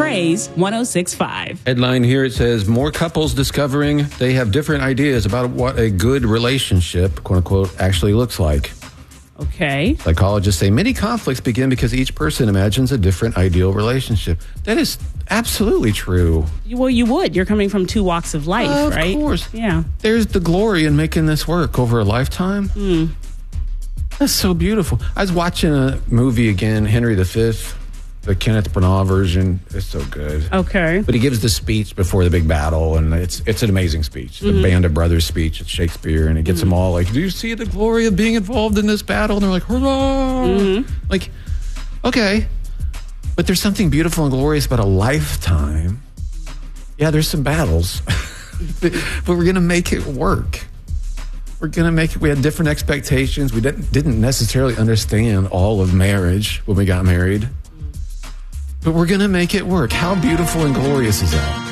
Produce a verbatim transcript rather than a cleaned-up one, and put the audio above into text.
Praise one oh six point five. Headline here, it says, more couples discovering they have different ideas about what a good relationship, quote unquote, actually looks like. Okay. Psychologists say many conflicts begin because each person imagines a different ideal relationship. That is absolutely true. Well, you would. You're coming from two walks of life, uh, of right? Of course. Yeah. There's the glory in making this work over a lifetime. Mm. That's so beautiful. I was watching a movie again, Henry the Fifth, the Kenneth Branagh version. It's so good. Okay. But he gives the speech before the big battle, and it's it's an amazing speech. The Mm-hmm. Band of Brothers speech. It's Shakespeare, and it gets Mm-hmm. them all like, do you see the glory of being involved in this battle? And they're like, hurrah! Mm-hmm. Like, okay. But there's something beautiful and glorious about a lifetime. Yeah, there's some battles. but, but we're going to make it work. We're going to make it. We had different expectations. We didn't, didn't necessarily understand all of marriage when we got married. But we're going to make it work. How beautiful and glorious is that?